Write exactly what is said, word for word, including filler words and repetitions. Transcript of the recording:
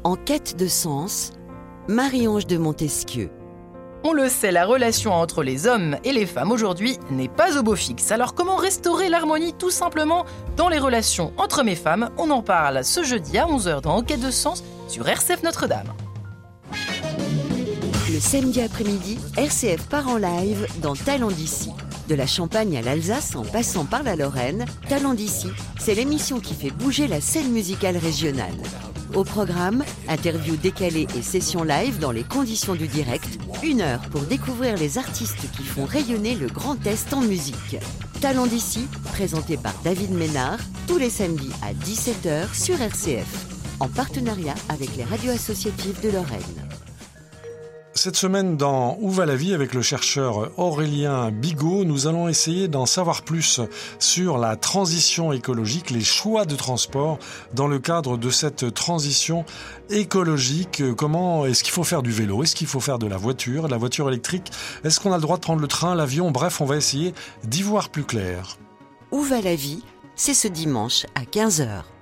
En quête de sens, Marie-Ange de Montesquieu. On le sait, la relation entre les hommes et les femmes aujourd'hui n'est pas au beau fixe. Alors comment restaurer l'harmonie tout simplement dans les relations entre hommes et femmes? On en parle ce jeudi à onze heures dans En quête de sens sur R C F Notre-Dame. Le samedi après-midi, R C F part en live dans Talents d'ici. De la Champagne à l'Alsace en passant par la Lorraine, Talents d'ici, c'est l'émission qui fait bouger la scène musicale régionale. Au programme, interviews décalées et sessions live dans les conditions du direct, une heure pour découvrir les artistes qui font rayonner le Grand Est en musique. Talents d'ici, présenté par David Ménard, tous les samedis à dix-sept heures sur R C F, en partenariat avec les radios associatives de Lorraine. Cette semaine, dans Où va la vie avec le chercheur Aurélien Bigot, nous allons essayer d'en savoir plus sur la transition écologique, les choix de transport dans le cadre de cette transition écologique. Comment est-ce qu'il faut faire du vélo? Est-ce qu'il faut faire de la voiture, de la voiture électrique? Est-ce qu'on a le droit de prendre le train, l'avion? Bref, on va essayer d'y voir plus clair. Où va la vie? C'est ce dimanche à quinze heures.